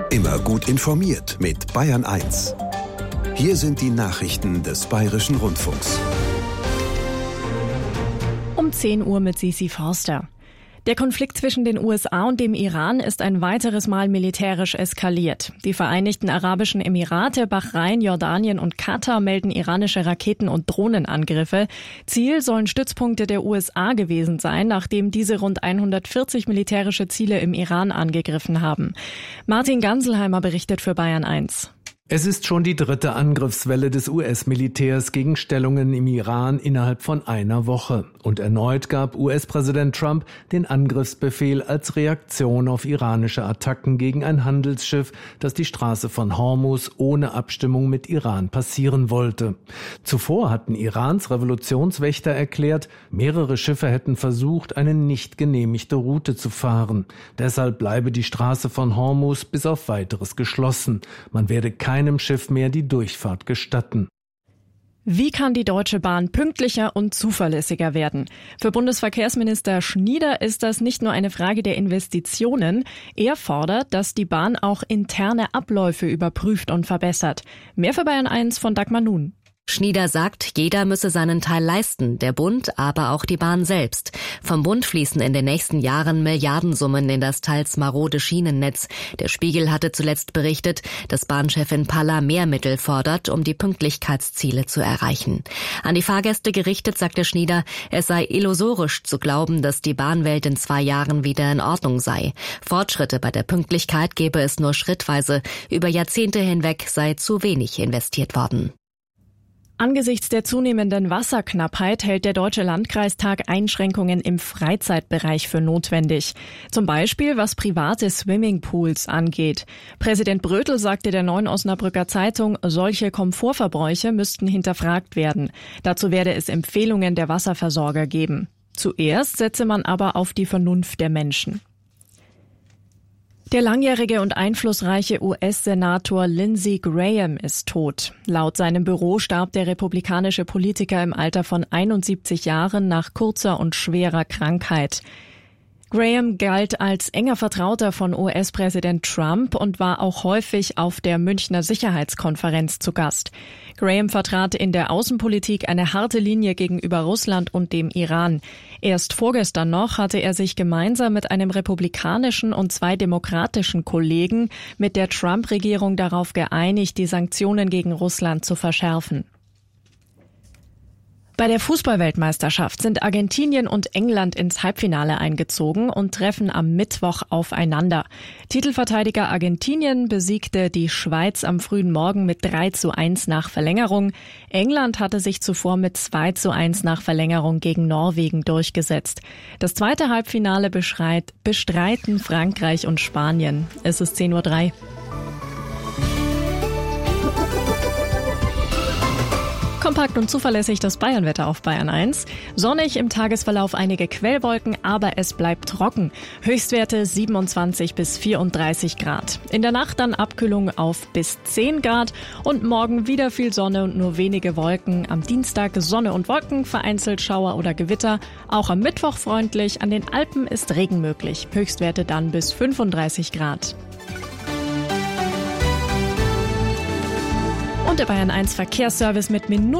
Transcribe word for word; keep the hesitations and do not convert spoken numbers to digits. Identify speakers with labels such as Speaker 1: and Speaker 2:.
Speaker 1: Immer gut informiert mit Bayern eins. Hier sind die Nachrichten des Bayerischen Rundfunks.
Speaker 2: Um zehn Uhr mit Sisi Forster. Der Konflikt zwischen den U S A und dem Iran ist ein weiteres Mal militärisch eskaliert. Die Vereinigten Arabischen Emirate, Bahrain, Jordanien und Katar melden iranische Raketen- und Drohnenangriffe. Ziel sollen Stützpunkte der U S A gewesen sein, nachdem diese rund hundertvierzig militärische Ziele im Iran angegriffen haben. Martin Ganselheimer berichtet für Bayern eins.
Speaker 3: Es ist schon die dritte Angriffswelle des U S-Militärs gegen Stellungen im Iran innerhalb von einer Woche. Und erneut gab U S-Präsident Trump den Angriffsbefehl als Reaktion auf iranische Attacken gegen ein Handelsschiff, das die Straße von Hormuz ohne Abstimmung mit Iran passieren wollte. Zuvor hatten Irans Revolutionswächter erklärt, mehrere Schiffe hätten versucht, eine nicht genehmigte Route zu fahren. Deshalb bleibe die Straße von Hormuz bis auf Weiteres geschlossen. Man werde kein einem Schiff mehr die Durchfahrt gestatten.
Speaker 2: Wie kann die Deutsche Bahn pünktlicher und zuverlässiger werden? Für Bundesverkehrsminister Schnieder ist das nicht nur eine Frage der Investitionen. Er fordert, dass die Bahn auch interne Abläufe überprüft und verbessert. Mehr für Bayern eins von Dagmar Nun.
Speaker 4: Schnieder sagt, jeder müsse seinen Teil leisten, der Bund, aber auch die Bahn selbst. Vom Bund fließen in den nächsten Jahren Milliardensummen in das teils marode Schienennetz. Der Spiegel hatte zuletzt berichtet, dass Bahnchefin Palla mehr Mittel fordert, um die Pünktlichkeitsziele zu erreichen. An die Fahrgäste gerichtet sagte Schnieder, es sei illusorisch zu glauben, dass die Bahnwelt in zwei Jahren wieder in Ordnung sei. Fortschritte bei der Pünktlichkeit gebe es nur schrittweise. Über Jahrzehnte hinweg sei zu wenig investiert worden.
Speaker 2: Angesichts der zunehmenden Wasserknappheit hält der Deutsche Landkreistag Einschränkungen im Freizeitbereich für notwendig. Zum Beispiel was private Swimmingpools angeht. Präsident Brötel sagte der Neuen Osnabrücker Zeitung, solche Komfortverbräuche müssten hinterfragt werden. Dazu werde es Empfehlungen der Wasserversorger geben. Zuerst setze man aber auf die Vernunft der Menschen. Der langjährige und einflussreiche U S-Senator Lindsey Graham ist tot. Laut seinem Büro starb der republikanische Politiker im Alter von einundsiebzig Jahren nach kurzer und schwerer Krankheit. Graham galt als enger Vertrauter von U S-Präsident Trump und war auch häufig auf der Münchner Sicherheitskonferenz zu Gast. Graham vertrat in der Außenpolitik eine harte Linie gegenüber Russland und dem Iran. Erst vorgestern noch hatte er sich gemeinsam mit einem republikanischen und zwei demokratischen Kollegen mit der Trump-Regierung darauf geeinigt, die Sanktionen gegen Russland zu verschärfen. Bei der Fußballweltmeisterschaft sind Argentinien und England ins Halbfinale eingezogen und treffen am Mittwoch aufeinander. Titelverteidiger Argentinien besiegte die Schweiz am frühen Morgen mit drei zu eins nach Verlängerung. England hatte sich zuvor mit zwei zu eins nach Verlängerung gegen Norwegen durchgesetzt. Das zweite Halbfinale beschreit, bestreiten Frankreich und Spanien. Es ist zehn Uhr drei. Kompakt und zuverlässig das Bayernwetter auf Bayern eins. Sonnig im Tagesverlauf einige Quellwolken, aber es bleibt trocken. Höchstwerte siebenundzwanzig bis vierunddreißig Grad. In der Nacht dann Abkühlung auf bis zehn Grad und morgen wieder viel Sonne und nur wenige Wolken. Am Dienstag Sonne und Wolken, vereinzelt Schauer oder Gewitter. Auch am Mittwoch freundlich. An den Alpen ist Regen möglich. Höchstwerte dann bis fünfunddreißig Grad. Und der Bayern eins Verkehrsservice mit Minuten